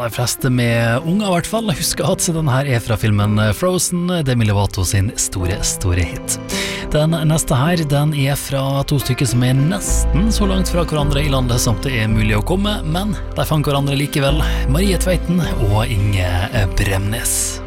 de fleste med unger I hvert fall husker at den her fra filmen Frozen, Demi Lovato sin store hit. Den neste her, den fra to stykker som nesten så langt fra hverandre I landet som det mulig å komme, men de fant hverandre likevel. Marie Tveiten og Inge Bremnes.